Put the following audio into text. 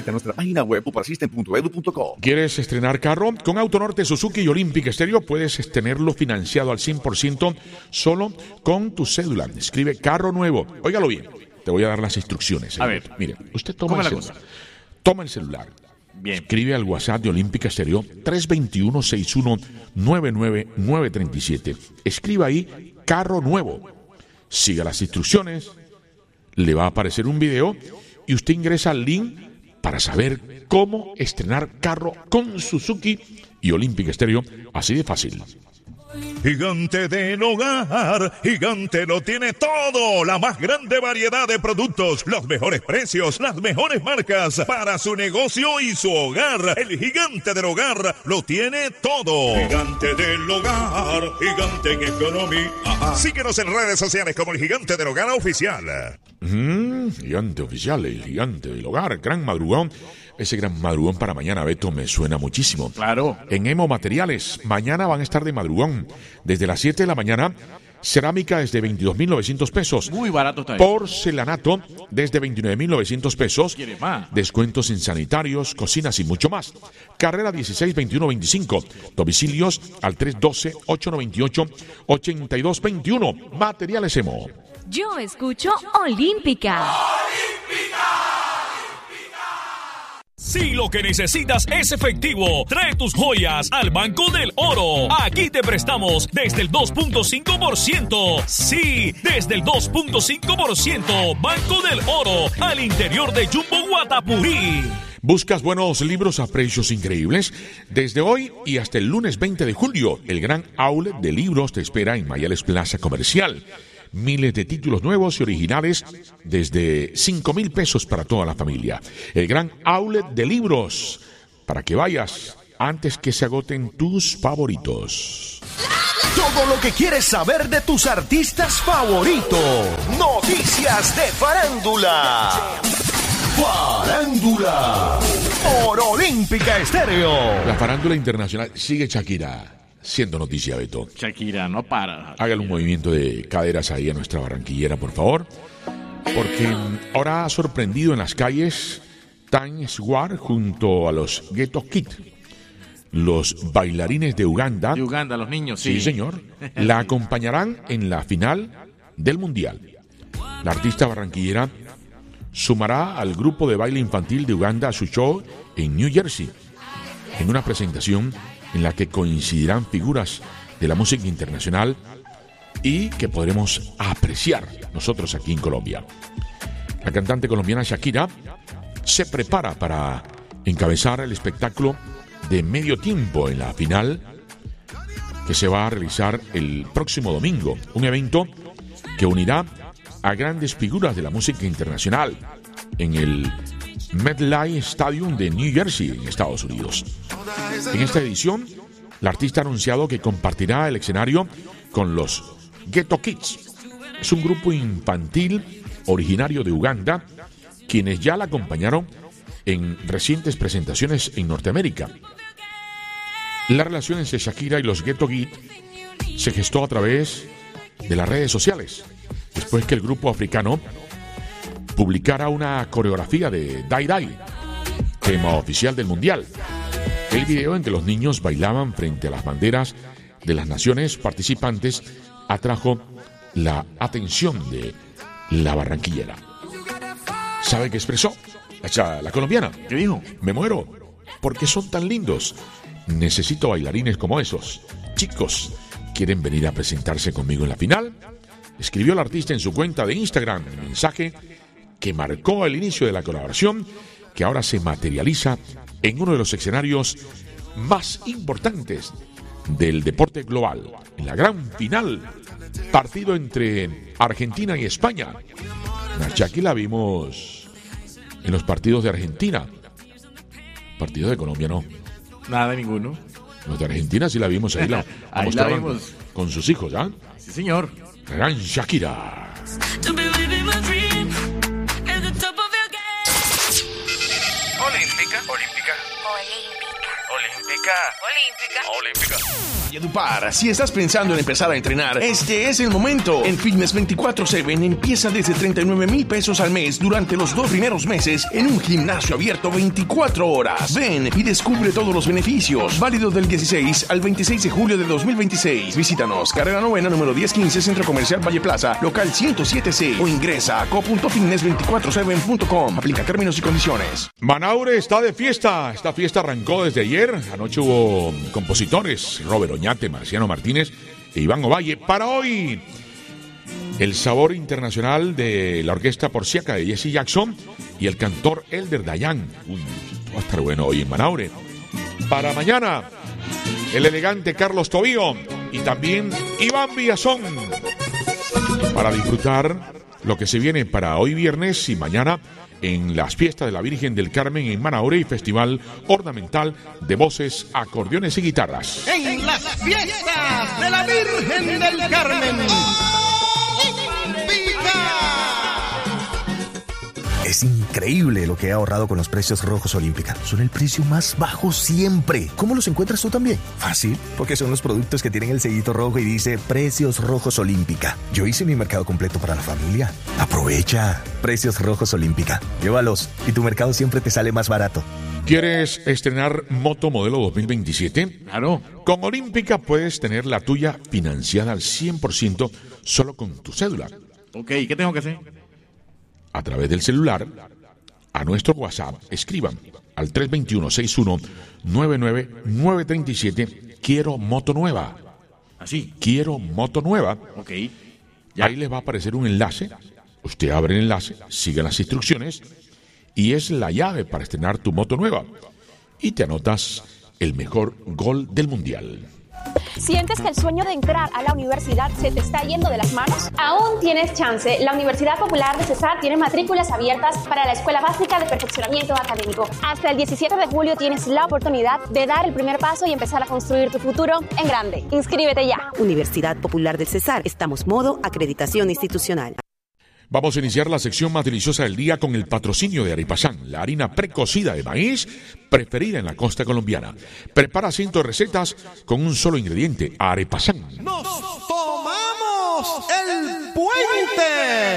Visita nuestra página web uprasystem.edu.co. ¿Quieres estrenar carro? Con Autonorte, Suzuki y Olympic Stereo puedes tenerlo financiado al 100% solo con tu cédula. Escribe carro nuevo. Óigalo bien. Te voy a dar las instrucciones. A ver. Mire, usted toma el celular. Bien. Escribe al WhatsApp de Olympic Stereo 321-61-99937. Escriba ahí carro nuevo. Siga las instrucciones. Le va a aparecer un video y usted ingresa al link para saber cómo estrenar carro con Suzuki y Olympic Stereo. Así de fácil. Gigante del Hogar, Gigante lo tiene todo, la más grande variedad de productos, los mejores precios, las mejores marcas para su negocio y su hogar. El Gigante del Hogar lo tiene todo. Gigante del Hogar, Gigante en economía. Síguenos en redes sociales como el Gigante del Hogar Oficial. Gigante oficial, el Gigante del Hogar, gran madrugón. Ese gran madrugón para mañana, Beto, me suena muchísimo. Claro. En Emo Materiales, mañana van a estar de madrugón. Desde las 7 de la mañana, cerámica desde 22.900 pesos. Muy barato está ahí. Porcelanato desde 29.900 pesos. ¿Quiere más? Descuentos en sanitarios, cocinas y mucho más. Carrera 16-21-25. Domicilios al 312-898-8221. Materiales Emo. Yo escucho Olímpica. Si lo que necesitas es efectivo, trae tus joyas al Banco del Oro. Aquí te prestamos desde el 2.5%. Sí, desde el 2.5%. Banco del Oro, al interior de Jumbo Guatapurí. ¿Buscas buenos libros a precios increíbles? Desde hoy y hasta el lunes 20 de julio, el gran outlet de libros te espera en Mayales Plaza Comercial. Miles de títulos nuevos y originales desde 5,000 pesos para toda la familia. El gran outlet de libros, para que vayas antes que se agoten tus favoritos. Todo lo que quieres saber de tus artistas favoritos. Noticias de farándula. Farándula por Olímpica Estéreo. La farándula internacional sigue Shakira siendo noticia, Beto. Shakira, no para. Hágale un movimiento de caderas ahí a nuestra barranquillera, por favor. Porque ahora ha sorprendido en las calles Times Square junto a los Ghetto Kids, los bailarines de Uganda. De Uganda, los niños, sí. Sí, señor. La acompañarán en la final del Mundial. La artista barranquillera sumará al grupo de baile infantil de Uganda a su show en New Jersey, en una presentación en la que coincidirán figuras de la música internacional y que podremos apreciar nosotros aquí en Colombia. La cantante colombiana Shakira se prepara para encabezar el espectáculo de medio tiempo en la final que se va a realizar el próximo domingo, un evento que unirá a grandes figuras de la música internacional en el MetLife Stadium de New Jersey, en Estados Unidos. En esta edición, la artista ha anunciado que compartirá el escenario con los Ghetto Kids. Es un grupo infantil originario de Uganda, quienes ya la acompañaron en recientes presentaciones en Norteamérica. La relación entre Shakira y los Ghetto Kids se gestó a través de las redes sociales, después que el grupo africano publicara una coreografía de Die Die, tema oficial del Mundial. El video en que los niños bailaban frente a las banderas de las naciones participantes atrajo la atención de la barranquillera. ¿Sabe qué expresó la colombiana? ¿Qué dijo? Me muero, porque son tan lindos. Necesito bailarines como esos. Chicos, ¿quieren venir a presentarse conmigo en la final? Escribió el artista en su cuenta de Instagram un mensaje que marcó el inicio de la colaboración, que ahora se materializa en uno de los escenarios más importantes del deporte global, en la gran final, partido entre Argentina y España. A Shakira la vimos en los partidos de Argentina, partidos de Colombia no. Nada de ninguno. Los de Argentina sí la vimos, ahí la Ahí mostraban la vimos. con sus hijos, ¿ah? Sí, señor. Gran Shakira. Olímpica. Valledupar, si estás pensando en empezar a entrenar, este es el momento. En Fitness 24/7 empieza desde 39,000 pesos al mes durante los 2 primeros meses en un gimnasio abierto 24 horas. Ven y descubre todos los beneficios. Válido del 16 al 26 de julio de 2026. Visítanos, carrera novena, número 1015, Centro Comercial Valle Plaza, local 107C, o ingresa a co.fitness247.com. Aplica términos y condiciones. Manaure está de fiesta. Esta fiesta arrancó desde ayer. Anoche hubo compositores, Robert Oñate, Marciano Martínez e Iván Ovalle. Para hoy, el sabor internacional de la orquesta porciaca de Jesse Jackson y el cantor Elder Dayan. Va a estar bueno hoy en Manaure. Para mañana, el elegante Carlos Tobío y también Iván Villazón. Para disfrutar lo que se viene para hoy viernes y mañana en las fiestas de la Virgen del Carmen en Manaure y Festival Ornamental de Voces, Acordeones y Guitarras. En las fiestas de la Virgen del Carmen. Es increíble lo que he ahorrado con los precios rojos Olímpica. Son el precio más bajo siempre. ¿Cómo los encuentras tú también? Fácil, porque son los productos que tienen el sellito rojo y dice Precios Rojos Olímpica. Yo hice mi mercado completo para la familia. Aprovecha. Precios Rojos Olímpica. Llévalos y tu mercado siempre te sale más barato. ¿Quieres estrenar moto modelo 2027? Claro. Con Olímpica puedes tener la tuya financiada al 100% solo con tu cédula. Ok, ¿qué tengo que hacer? A través del celular, a nuestro WhatsApp, escriban al 321-61-99937. Quiero moto nueva. Así. Quiero moto nueva. Ok. Ya. Ahí les va a aparecer un enlace. Usted abre el enlace, sigue las instrucciones y es la llave para estrenar tu moto nueva. Y te anotas el mejor gol del mundial. ¿Sientes que el sueño de entrar a la universidad se te está yendo de las manos? Aún tienes chance. La Universidad Popular de Cesar tiene matrículas abiertas para la Escuela Básica de Perfeccionamiento Académico. Hasta el 17 de julio tienes la oportunidad de dar el primer paso y empezar a construir tu futuro en grande. Inscríbete ya. Universidad Popular del Cesar. Estamos modo acreditación institucional. Vamos a iniciar la sección más deliciosa del día con el patrocinio de Aripazán, la harina precocida de maíz preferida en la costa colombiana. Prepara 100 recetas con un solo ingrediente, Aripazán. ¡Nos tomamos el puente!